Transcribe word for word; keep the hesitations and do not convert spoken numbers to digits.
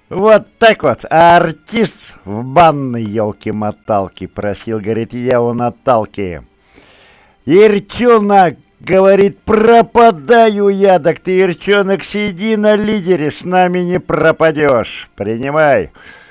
Вот так вот, а артист в банной елки-моталки просил, говорит, я у Наталки. Ирчонок, говорит, пропадаю я, так ты, Ирчонок, сиди на лидере, с нами не пропадешь. Принимай.